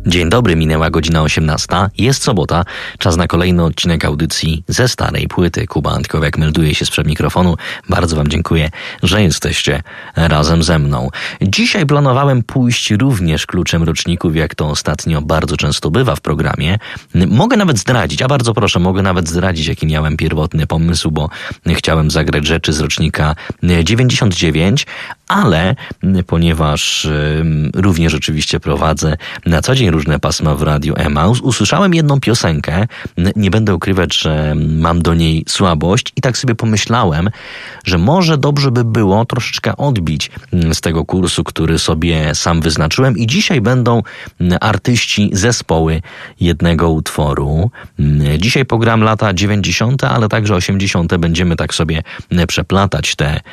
Dzień dobry, minęła godzina 18. Jest sobota, czas na kolejny odcinek audycji ze starej płyty. Kuba Antkowiak melduje się sprzed mikrofonu. Bardzo wam dziękuję, że jesteście razem ze mną. Dzisiaj planowałem pójść również kluczem roczników, jak to ostatnio bardzo często bywa w programie. Mogę nawet zdradzić, a bardzo proszę, mogę nawet zdradzić, jaki miałem pierwotny pomysł, bo chciałem zagrać rzeczy z rocznika 99, ale ponieważ również oczywiście prowadzę na co dzień różne pasma w radiu Emaus, usłyszałem jedną piosenkę, nie będę ukrywać, że mam do niej słabość i tak sobie pomyślałem, że może dobrze by było troszeczkę odbić z tego kursu, który sobie sam wyznaczyłem i dzisiaj będą artyści, zespoły jednego utworu. Dzisiaj pogram lata 90., ale także 80. Będziemy tak sobie przeplatać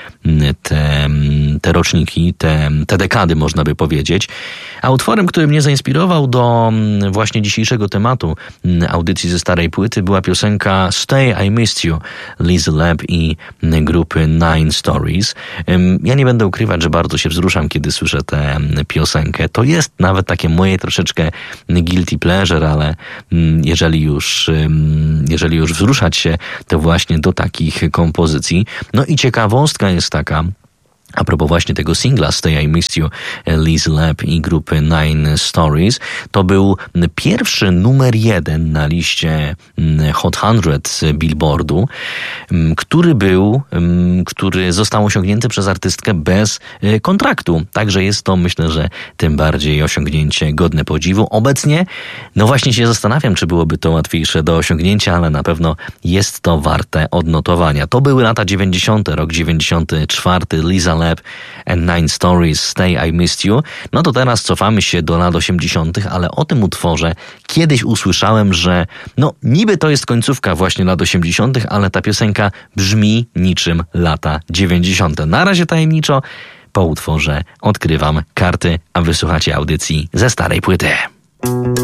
te roczniki, te dekady, można by powiedzieć. A utworem, który mnie zainspirował do właśnie dzisiejszego tematu audycji ze starej płyty była piosenka Stay, I Missed You, Lizzy Lab i grupy Nine Stories. Ja nie będę ukrywać, że bardzo się wzruszam, kiedy słyszę tę piosenkę. To jest nawet takie moje troszeczkę guilty pleasure, ale jeżeli już wzruszać się, to właśnie do takich kompozycji. No i ciekawostka jest taka, a propos właśnie tego singla Stay I Missed You, Lizzy Lab i grupy Nine Stories, to był pierwszy numer 1 na liście Hot 100 Billboardu, który został osiągnięty przez artystkę bez kontraktu. Także jest to, myślę, że tym bardziej osiągnięcie godne podziwu. Obecnie, no właśnie się zastanawiam, czy byłoby to łatwiejsze do osiągnięcia, ale na pewno jest to warte odnotowania. To były lata 90., rok 94, Lizzy Lab and Nine Stories, Stay I Missed You. No to teraz cofamy się do lat 80., ale o tym utworze kiedyś usłyszałem, że no niby to jest końcówka właśnie lat 80., ale ta piosenka brzmi niczym lata 90. Na razie tajemniczo, po utworze odkrywam karty, a wysłuchacie audycji ze starej płyty.